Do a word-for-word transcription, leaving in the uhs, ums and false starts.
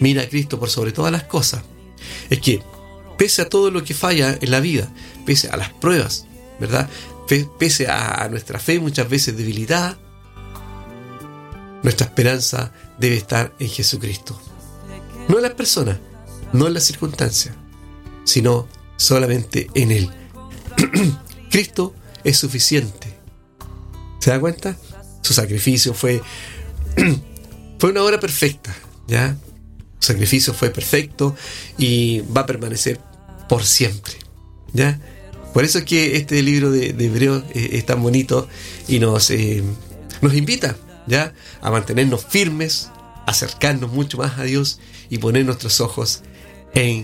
mira a Cristo por sobre todas las cosas, es que pese a todo lo que falla en la vida, pese a las pruebas, ¿verdad?, pese a nuestra fe muchas veces debilitada, nuestra esperanza debe estar en Jesucristo. No en las personas, no en las circunstancias, sino solamente en Él. Cristo es suficiente. ¿Se da cuenta? Su sacrificio fue fue una obra perfecta, ¿ya? Su sacrificio fue perfecto y va a permanecer por siempre, ¿ya? Por eso es que este libro de, de Hebreos eh, es tan bonito y nos, eh, nos invita, ¿ya?, a mantenernos firmes, acercarnos mucho más a Dios y poner nuestros ojos en